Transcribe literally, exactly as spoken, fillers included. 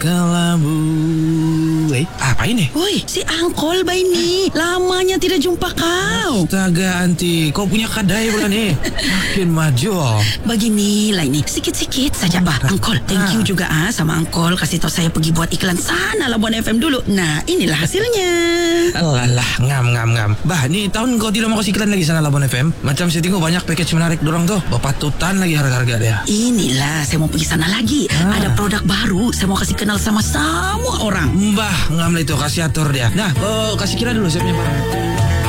Kelabu. Eh, apa ini? Woi, si Angkol ba ini? Lamanya tidak jumpa kau. Astaga, Anti, kau punya kadai pula nih. Makin maju. Begini lah ini, sikit-sikit saja bah. Angkol, thank you juga ah sama Angkol kasih tahu saya pergi buat iklan sana Labuan F M dulu. Nah, inilah hasilnya. Alah, ngam ngam ngam. Bah, nih tahun kau tidak mau kasih iklan lagi sana Labuan F M. Macam saya tengok banyak package menarik dorong tuh. Bapatutan lagi harga-harga dia. Inilah saya mau pergi sana lagi. Ah. Ada produk baru, saya mau kasih kenal sama semua orang. Mbah, ngam lah itu kasih atur dia. Nah, kau kasih kira dulu saya punya barang.